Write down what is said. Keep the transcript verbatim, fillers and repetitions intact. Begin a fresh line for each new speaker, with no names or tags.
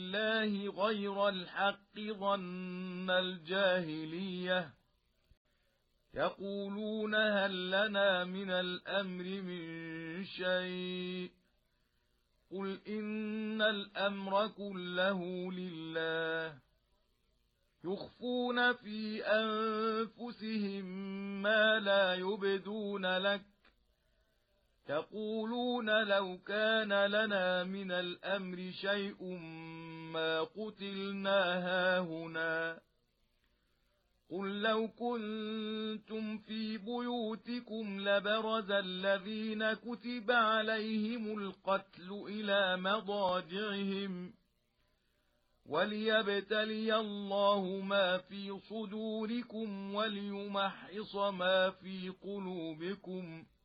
بالله غير الحق ظن الجاهلية يقولون هل لنا من الأمر من شيء قل إن الأمر كله لله يخفون في أنفسهم ما لا يبدون لك يقولون لو كان لنا من الأمر شيء ما قتلنا هاهنا قل لو كنتم في بيوتكم لبرز الذين كتب عليهم القتل إلى مضاجعهم وليبتلي الله ما في صدوركم وليمحص ما في قلوبكم